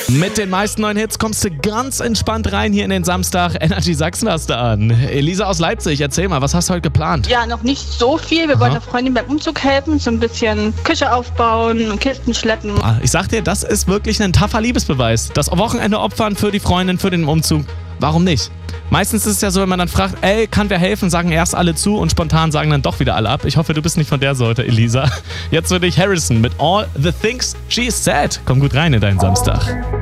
Mit den meisten neuen Hits kommst du ganz entspannt rein hier in den Samstag. Energy Sachsen hast du an. Elisa aus Leipzig, erzähl mal, was hast du heute geplant? Ja, noch nicht so viel. Wir wollen der Freundin beim Umzug helfen, so ein bisschen Küche aufbauen und Kisten schleppen. Ich sag dir, das ist wirklich ein tougher Liebesbeweis. Das Wochenende opfern für die Freundin, für den Umzug. Warum nicht? Meistens ist es ja so, wenn man dann fragt, ey, kann wer helfen, sagen erst alle zu und spontan sagen dann doch wieder alle ab. Ich hoffe, du bist nicht von der Sorte, Elisa. Jetzt für dich Harrison mit All the Things She Said. Komm gut rein in deinen Samstag.